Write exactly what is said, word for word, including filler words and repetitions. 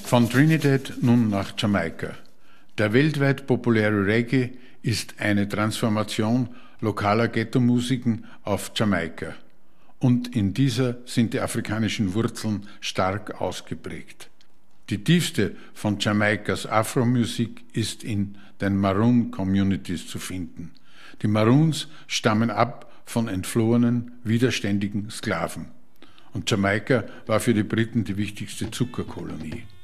Von Trinidad nun nach Jamaika. Der weltweit populäre Reggae ist eine Transformation lokaler Ghetto-Musiken auf Jamaika. Und in dieser sind die afrikanischen Wurzeln stark ausgeprägt. Die tiefste von Jamaikas Afro-Musik ist in den Maroon-Communities zu finden. Die Maroons stammen ab von entflohenen, widerständigen Sklaven. Und Jamaika war für die Briten die wichtigste Zuckerkolonie.